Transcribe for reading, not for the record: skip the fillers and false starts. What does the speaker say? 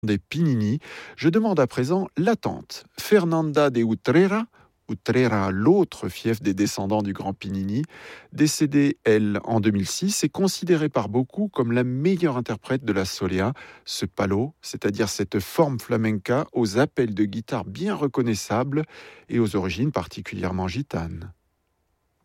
des Pinini, je demande à présent l'attente. Fernanda de Utrera, Utrera, l'autre fief des descendants du grand Pinini, décédée, elle, en 2006, est considérée par beaucoup comme la meilleure interprète de la solea, ce palo, c'est-à-dire cette forme flamenca aux appels de guitare bien reconnaissables et aux origines particulièrement gitanes.